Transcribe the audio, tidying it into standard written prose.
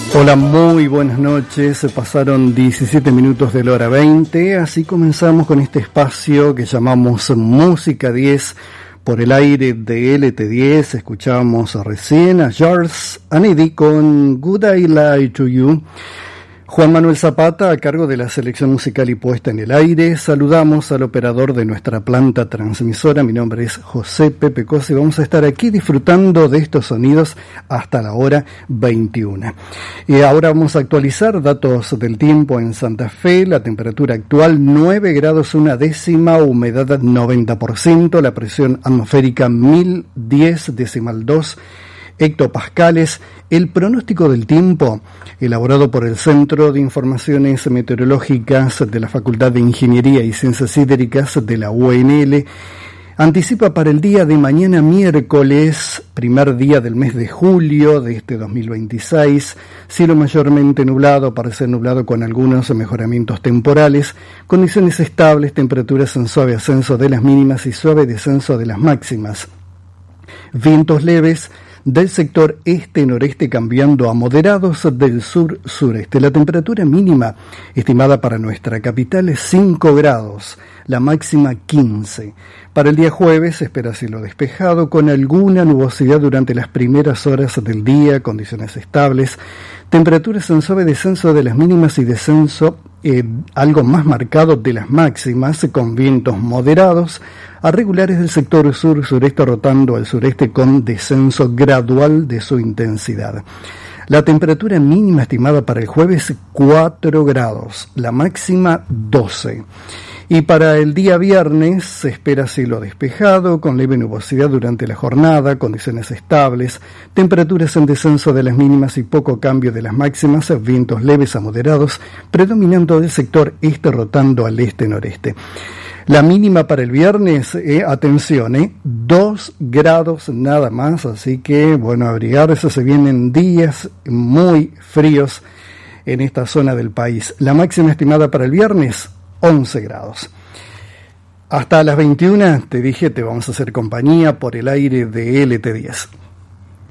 Hola, muy buenas noches. Se pasaron 17 minutos de la hora 20, así comenzamos con este espacio que llamamos Música 10 por el aire de LT10. Escuchamos recién a Jars and Eddie con Good I Lie to You. Juan Manuel Zapata a cargo de la selección musical y puesta en el aire. Saludamos al operador de nuestra planta transmisora. Mi nombre es José Pepe Cosa y vamos a estar aquí disfrutando de estos sonidos hasta la hora 21. Y ahora vamos a actualizar datos del tiempo en Santa Fe. La temperatura actual 9 grados 1/10, humedad 90%, la presión atmosférica 1010,2 hectopascales. El pronóstico del tiempo, elaborado por el Centro de Informaciones Meteorológicas de la Facultad de Ingeniería y Ciencias Hídricas de la UNL, anticipa para el día de mañana miércoles, primer día del mes de julio de este 2026, cielo mayormente nublado, parece nublado con algunos mejoramientos temporales, condiciones estables, temperaturas en suave ascenso de las mínimas y suave descenso de las máximas. Vientos leves del sector este-noreste cambiando a moderados del sur-sureste. La temperatura mínima estimada para nuestra capital es 5 grados, la máxima 15. Para el día jueves se espera cielo despejado con alguna nubosidad durante las primeras horas del día, condiciones estables, temperaturas en suave descenso de las mínimas y descenso algo más marcado de las máximas, con vientos moderados a regulares del sector sur-sureste rotando al sureste con descenso gradual de su intensidad. La temperatura mínima estimada para el jueves 4 grados, la máxima 12. Y para el día viernes se espera cielo despejado, con leve nubosidad durante la jornada, condiciones estables, temperaturas en descenso de las mínimas y poco cambio de las máximas, vientos leves a moderados, predominando del sector este rotando al este-noreste. La mínima para el viernes, atención, 2 grados nada más, así que, bueno, abrigarse, se vienen días muy fríos en esta zona del país. La máxima estimada para el viernes, 11 grados. Hasta las 21, te dije, te vamos a hacer compañía por el aire de LT10.